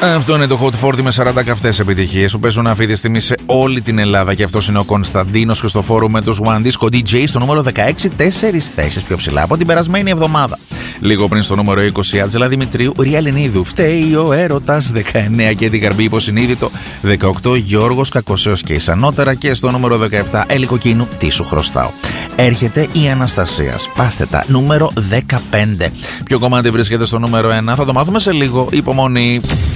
Αυτό είναι το Hot 40 με 40 καυτές επιτυχίες που παίζουν αυτή τη στιγμή σε όλη την Ελλάδα. Και αυτός είναι ο Κωνσταντίνος Χριστοφόρου με τους One Disco DJ στο νούμερο 16, 4 θέσεις πιο ψηλά από την περασμένη εβδομάδα. Λίγο πριν στο νούμερο 20, Άτζελα Δημητρίου, Ρία Λενίδου, Φταίει ο έρωτας. 19, και την Καρμπή Υποσυνείδητο. 18, Γιώργος Κακοσέος και Ισανότερα. Και στο νούμερο 17, Έλλη Κοκκίνου, Τι σου χρωστάω. Έρχεται η Αναστασία. Σπάστε τα. Νούμερο 15. Ποιο κομμάτι βρίσκεται στο νούμερο 1, θα το μάθουμε σε λίγο. Υπομονή.